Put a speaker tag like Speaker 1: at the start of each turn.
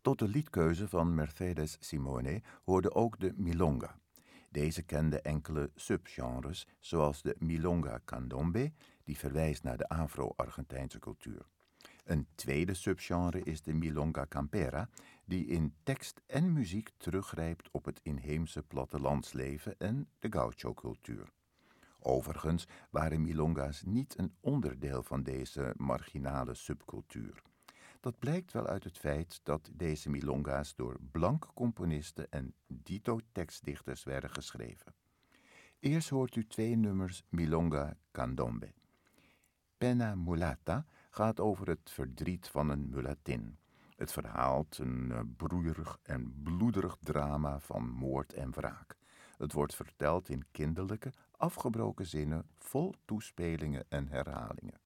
Speaker 1: Tot de liedkeuze van Mercedes Simone hoorde ook de milonga. Deze kende enkele subgenres, zoals de milonga candombe, die verwijst naar de Afro-Argentijnse cultuur. Een tweede subgenre is de milonga campera, die in tekst en muziek teruggrijpt op het inheemse plattelandsleven en de gaucho-cultuur. Overigens waren milonga's niet een onderdeel van deze marginale subcultuur. Dat blijkt wel uit het feit dat deze milonga's door blanke componisten en dito-tekstdichters werden geschreven. Eerst hoort u 2 nummers milonga candombe. Pena Mulata gaat over het verdriet van een mulatin. Het verhaalt een broeierig en bloederig drama van moord en wraak. Het wordt verteld in kinderlijke, afgebroken zinnen vol toespelingen en herhalingen.